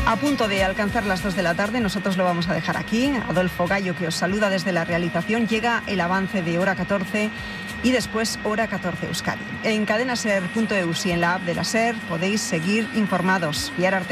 A punto de alcanzar las 2 de la tarde, nosotros lo vamos a dejar aquí. Adolfo Gallo, que os saluda desde la realización. Llega el avance de Hora 14 y después Hora 14 Euskadi. En cadenaser.eus y en la app de la SER podéis seguir informados.